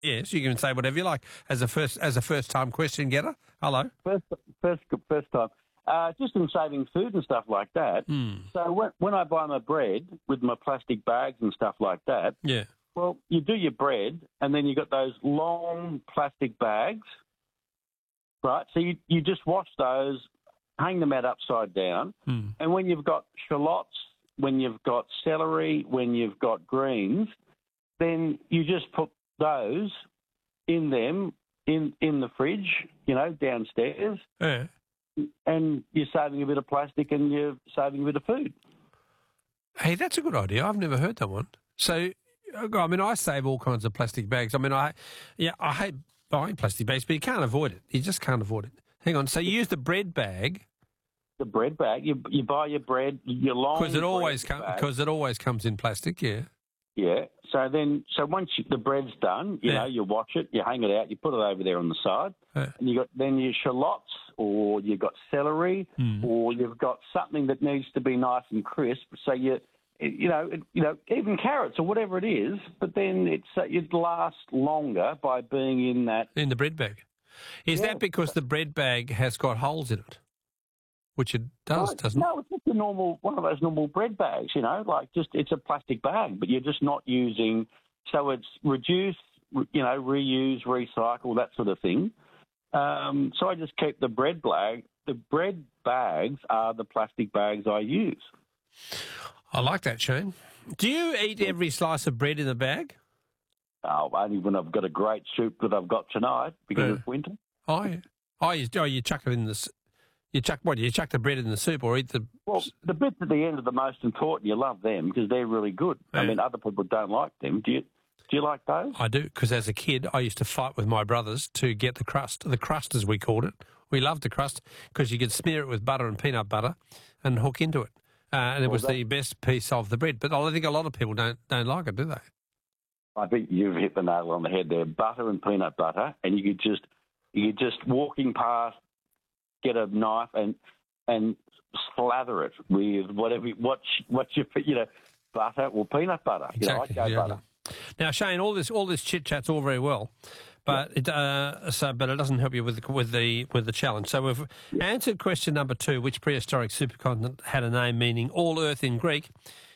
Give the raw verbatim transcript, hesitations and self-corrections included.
Yes, you can say whatever you like as a first as a first time question getter. Hello. First, first, first time. Uh, just in saving food and stuff like that. Mm. So when, when I buy my bread with my plastic bags and stuff like that, Yeah. well, you do your bread and then you got those long plastic bags, right? So you, you just wash those, hang them out upside down, Mm. and when you've got shallots, when you've got celery, when you've got greens, then you just put those in them in in the fridge, you know, downstairs, Yeah. and you're saving a bit of plastic and you're saving a bit of food. Hey, that's a good idea. I've never heard that one. So, I mean, I save all kinds of plastic bags. I mean, I, yeah, I hate buying plastic bags, but you can't avoid it. You just can't avoid it. Hang on. So you use the bread bag. The bread bag, you you buy your bread, your long Because it always bread comes. bag. Because it always comes in plastic. Yeah. Yeah. So then, so once you, the bread's done, you Yeah. know, you wash it, you hang it out, you put it over there on the side, Yeah. and you got then your shallots, or you've got celery, Mm. or you've got something that needs to be nice and crisp. So you, you know, it, you know, even carrots or whatever it is. But then it's uh, it lasts longer by being in that. In the bread bag. Is Yeah. that because the bread bag has got holes in it? Which it does, No, doesn't it? no, it's just a normal one of those normal bread bags. You know, like just it's a plastic bag, but you're just not using. So it's reduce, you know, reuse, recycle, that sort of thing. Um, so I just keep the bread bag. The bread bags are the plastic bags I use. I like that, Shane. Do you eat every slice of bread in the bag? Oh, only when I've got a great soup that I've got tonight because Yeah. it's winter. Oh, yeah. Oh, you, oh, you chuck it in the... s- You chuck what? You chuck the bread in the soup or eat the... Well, the bits at the end are the most important. You love them because they're really good. I Yeah. mean, other people don't like them. Do you? Do you like those? I do, because as a kid, I used to fight with my brothers to get the crust. The crust, as we called it. We loved the crust because you could smear it with butter and peanut butter and hook into it. Uh, and it Well, was that- the best piece of the bread. But I think a lot of people don't don't like it, do they? I think you've hit the nail on the head there. Butter and peanut butter, and you could just you could just walking past, get a knife and and slather it with whatever what what you you know butter or peanut butter. Exactly. You know, I go yeah. butter. Now, Shane, all this all this chit chat's all very well, but it uh, so but it doesn't help you with the, with the with the challenge. So we've answered question number two: which prehistoric supercontinent had a name meaning all Earth in Greek?